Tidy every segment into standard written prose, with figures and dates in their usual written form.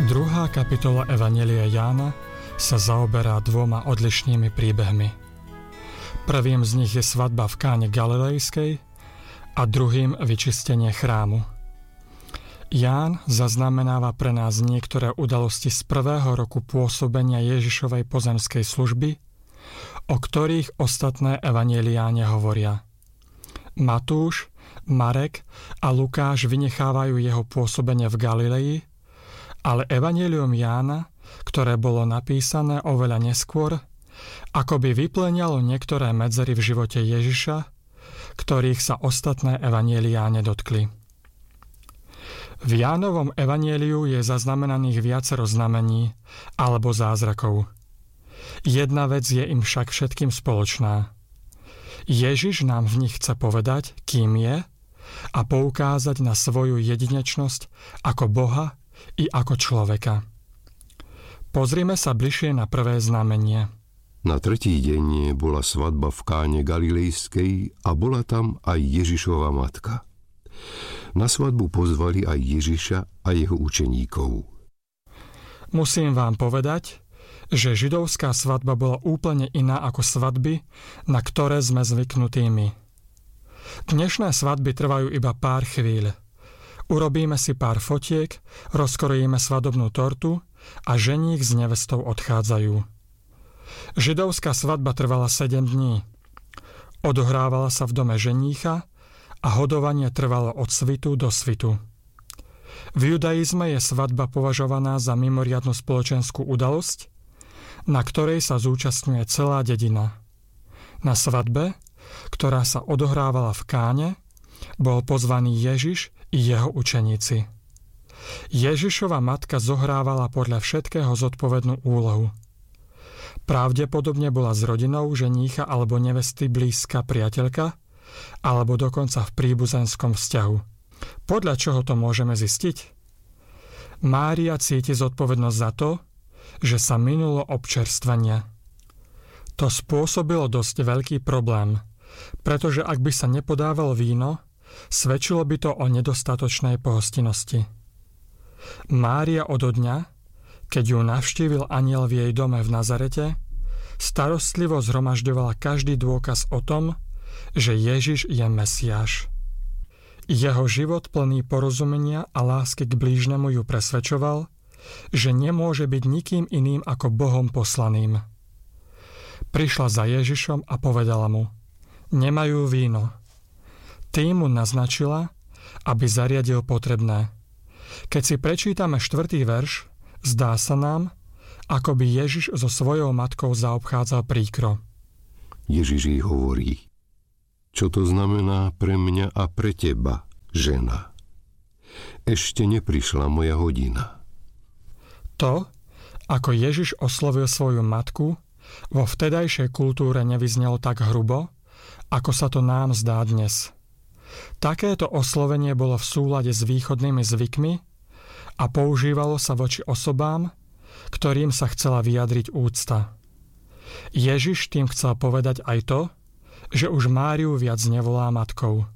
Druhá kapitola Evanjelia Jána sa zaoberá dvoma odlišnými príbehmi. Prvým z nich je svadba v Káne Galilejskej a druhým vyčistenie chrámu. Ján zaznamenáva pre nás niektoré udalosti z prvého roku pôsobenia Ježišovej pozemskej služby, o ktorých ostatné evanjeliáne hovoria. Matúš, Marek a Lukáš vynechávajú jeho pôsobenie v Galilei, ale evanjelium Jána, ktoré bolo napísané oveľa neskôr, akoby vyplňalo niektoré medzery v živote Ježiša, ktorých sa ostatné evanjeliáne dotkli. V Jánovom evanjeliu je zaznamenaných viacero znamení alebo zázrakov. Jedna vec je im však všetkým spoločná. Ježiš nám v nich chce povedať, kým je, a poukázať na svoju jedinečnosť ako Boha i ako človeka. Pozrime sa bližšie na prvé znamenie. Na tretí deň bola svadba v Káne Galilejskej a bola tam aj Ježišova matka. Na svadbu pozvali aj Ježiša a jeho učeníkov. Musím vám povedať, že židovská svadba bola úplne iná ako svadby, na ktoré sme zvyknutí my. Dnešné svadby trvajú iba pár chvíľ. Urobíme si pár fotiek, rozkrojíme svadobnú tortu a ženích s nevestou odchádzajú. Židovská svadba trvala 7 dní. Odohrávala sa v dome ženícha a hodovanie trvalo od svitu do svitu. V judaizme je svadba považovaná za mimoriadnu spoločenskú udalosť, na ktorej sa zúčastňuje celá dedina. Na svadbe, ktorá sa odohrávala v Káne, bol pozvaný Ježiš i jeho učeníci. Ježišova matka zohrávala podľa všetkého zodpovednú úlohu. Pravdepodobne bola s rodinou ženícha alebo nevesty blízka priateľka, alebo dokonca v príbuzenskom vzťahu. Podľa čoho to môžeme zistiť? Mária cíti zodpovednosť za to, že sa minulo občerstvenie. To spôsobilo dosť veľký problém, pretože ak by sa nepodávalo víno, svedčilo by to o nedostatočnej pohostinnosti. Mária odo dňa, keď ju navštívil anjel v jej dome v Nazarete, starostlivo zhromažďovala každý dôkaz o tom, že Ježiš je Mesiáš. Jeho život plný porozumenia a lásky k blížnemu ju presvedčoval, že nemôže byť nikým iným ako Bohom poslaným. Prišla za Ježišom a povedala mu: nemajú víno. Tým mu naznačila, aby zariadil potrebné. Keď si prečítame 4. verš, zdá sa nám, ako by Ježiš so svojou matkou zaobchádzal príkro. Ježiš jej hovorí: čo to znamená pre mňa a pre teba, žena? Ešte neprišla moja hodina. To, ako Ježiš oslovil svoju matku, vo vtedajšej kultúre nevyznelo tak hrubo, ako sa to nám zdá dnes. Takéto oslovenie bolo v súlade s východnými zvykmi a používalo sa voči osobám, ktorým sa chcela vyjadriť úcta. Ježiš tým chcel povedať aj to, že už Máriu viac nevolá matkou.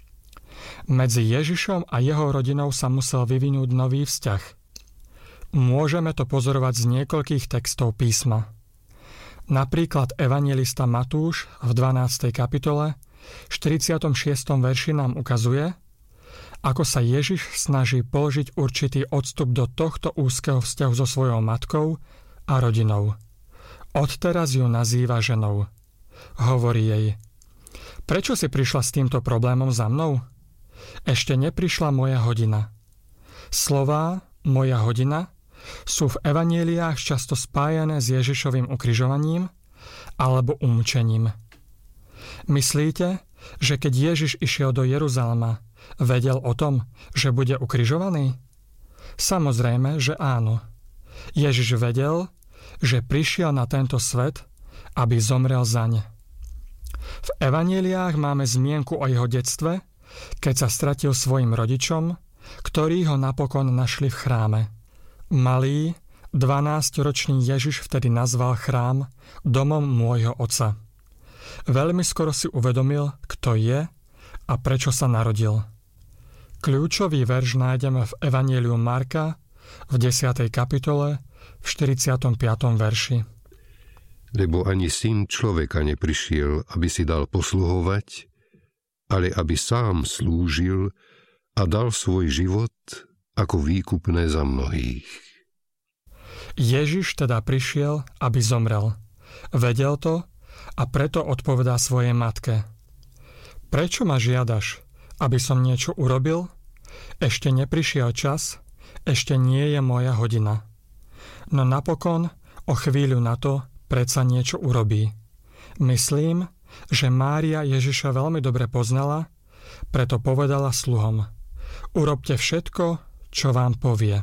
Medzi Ježišom a jeho rodinou sa musel vyvinúť nový vzťah. Môžeme to pozorovať z niekoľkých textov písma. Napríklad evanjelista Matúš v 12. kapitole 46. verši nám ukazuje, ako sa Ježiš snaží položiť určitý odstup do tohto úzkeho vzťahu so svojou matkou a rodinou. Odteraz ju nazýva ženou. Hovorí jej: prečo si prišla s týmto problémom za mnou? Ešte neprišla moja hodina. Slová moja hodina sú v evanjeliách často spájané s Ježišovým ukrižovaním alebo umúčením. Myslíte, že keď Ježiš išiel do Jeruzalema, vedel o tom, že bude ukrižovaný? Samozrejme, že áno. Ježiš vedel, že prišiel na tento svet, aby zomrel zaň. V evanjeliách máme zmienku o jeho detstve, keď sa stratil svojim rodičom, ktorí ho napokon našli v chráme. Malý, 12-ročný Ježiš vtedy nazval chrám domom môjho otca. Veľmi skoro si uvedomil, kto je a prečo sa narodil. Kľúčový verš nájdeme v Evanjeliu Marka v 10. kapitole v 45. verši. Lebo ani syn človeka neprišiel, aby si dal posluhovať, ale aby sám slúžil a dal svoj život ako výkupné za mnohých. Ježiš teda prišiel, aby zomrel. Vedel to a preto odpovedá svojej matke: Prečo ma žiadaš, aby som niečo urobil? Ešte neprišiel čas, ešte nie je moja hodina. No napokon, o chvíľu na to, predsa niečo urobí. Myslím, že Mária Ježiša veľmi dobre poznala, preto povedala sluhom: Urobte všetko, čo vám povie.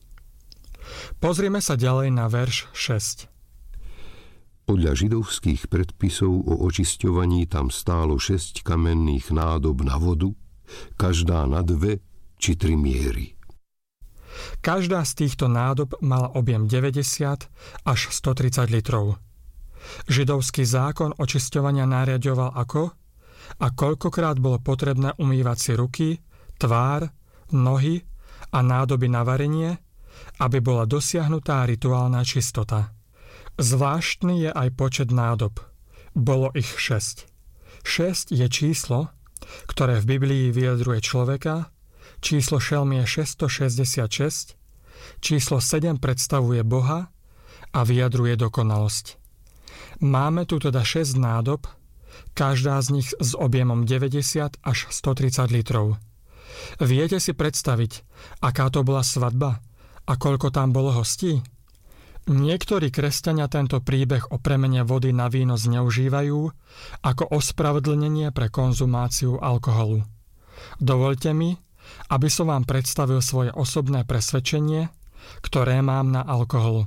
Pozrieme sa ďalej na verš 6. Podľa židovských predpisov o očisťovaní tam stálo 6 kamenných nádob na vodu, každá na 2 či 3 miery. Každá z týchto nádob mala objem 90 až 130 litrov. Židovský zákon očisťovania nariaďoval ako a koľkokrát bolo potrebné umývať si ruky, tvár, nohy a nádoby na varenie, aby bola dosiahnutá rituálna čistota. Zvláštny je aj počet nádob. Bolo ich 6. 6 je číslo, ktoré v Biblii vyjadruje človeka, číslo šelmy je 666, číslo 7 predstavuje Boha a vyjadruje dokonalosť. Máme tu teda 6 nádob, každá z nich s objemom 90 až 130 litrov. Viete si predstaviť, aká to bola svadba a koľko tam bolo hostí? Niektorí kresťania tento príbeh o premene vody na víno zneužívajú ako ospravedlnenie pre konzumáciu alkoholu. Dovoľte mi, aby som vám predstavil svoje osobné presvedčenie, ktoré mám na alkohol.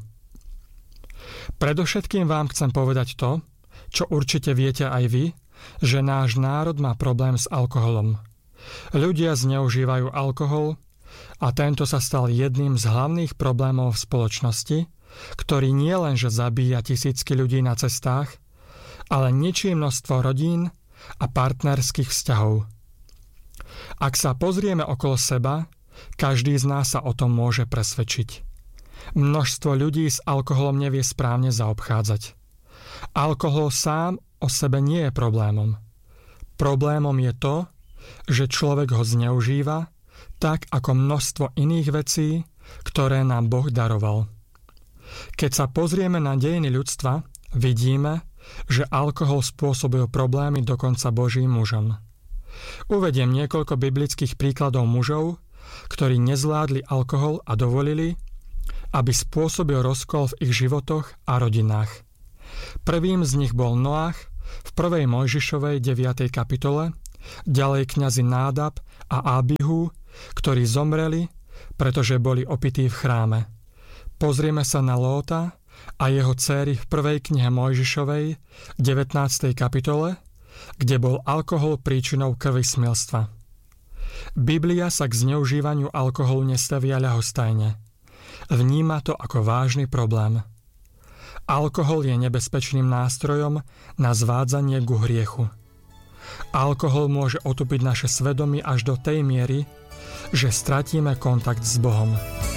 Predovšetkým vám chcem povedať to, čo určite viete aj vy, že náš národ má problém s alkoholom. Ľudia zneužívajú alkohol a tento sa stal jedným z hlavných problémov v spoločnosti, ktorý nie lenže zabíja tisícky ľudí na cestách, ale ničí množstvo rodín a partnerských vzťahov. Ak sa pozrieme okolo seba, každý z nás sa o tom môže presvedčiť. Množstvo ľudí s alkoholom nevie správne zaobchádzať. Alkohol sám o sebe nie je problémom. Problémom je to, že človek ho zneužíva, tak ako množstvo iných vecí, ktoré nám Boh daroval. Keď sa pozrieme na dejiny ľudstva, vidíme, že alkohol spôsobil problémy dokonca Božím mužom. Uvediem niekoľko biblických príkladov mužov, ktorí nezvládli alkohol a dovolili, aby spôsobil rozkol v ich životoch a rodinách. Prvým z nich bol Noach v 1. Mojžišovej 9. kapitole, ďalej kňazi Nádab a Abihu, ktorí zomreli, pretože boli opití v chráme. Pozrieme sa na Lóta a jeho dcéry v 1. knihe Mojžišovej 19. kapitole, kde bol alkohol príčinou krvismilstva. Biblia sa k zneužívaniu alkoholu nestavia ľahostajne. Vníma to ako vážny problém. Alkohol je nebezpečným nástrojom na zvádzanie ku hriechu. Alkohol môže otupiť naše svedomie až do tej miery, že stratíme kontakt s Bohom.